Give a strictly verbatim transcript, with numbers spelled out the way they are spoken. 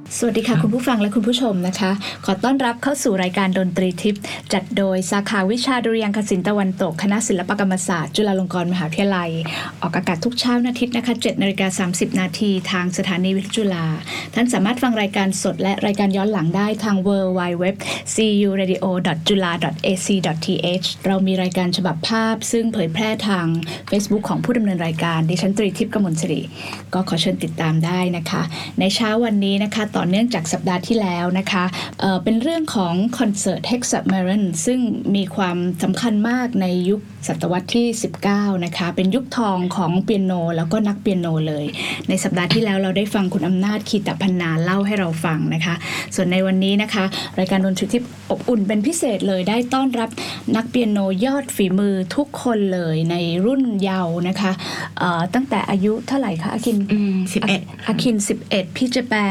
สวัสดีค่ะคุณผู้ฟังและคุณผู้ชมนะคะขอต้อนรับเข้าสู่รายการดนตรีทิพย์จัดโดยสาขาวิชาดุริยางคศิลป์ตะวันตกคณะศิลปกรรมศาสตร์จุฬาลงกรณ์มหาวิทยาลัยออกอากาศทุกเช้าวันอาทิตย์นะคะ เจ็ดนาฬิกาสามสิบนาทีทางสถานีวิทยุจุฬาท่านสามารถฟังรายการสดและรายการย้อนหลังได้ทาง ดับเบิลยู ดับเบิลยู ดับเบิลยู ดอท ซี ยู เรดิโอ ดอท จุฬา ดอท เอ ซี ดอท ที เอช เรามีรายการฉบับภาพซึ่งเผยแพร่ทาง Facebook ของผู้ดำเนินรายการดิฉันตรีทิพย์กมลสิริก็ขอเชิญติดตามได้นะคะในเช้าวันนี้นะคะต่อเนื่องจากสัปดาห์ที่แล้วนะคะเอ่อเป็นเรื่องของคอนเสิร์ต Hexameron ซึ่งมีความสำคัญมากในยุคศตวรรษที่สิบเก้านะคะเป็นยุคทองของเปียโนแล้วก็นักเปียโนเลยในสัปดาห์ที่แล้วเราได้ฟังคุณอำนาจคีตพันนาเล่าให้เราฟังนะคะส่วนในวันนี้นะคะรายการดนตรีที่อบอุ่นเป็นพิเศษเลยได้ต้อนรับนักเปียโนยอดฝีมือทุกคนเลยในรุ่นเยาว์นะคะเอ่อตั้งแต่อายุเท่าไหร่คะอาคินสิบเอ็ดอาคินสิบเอ็ดพี่เจแปน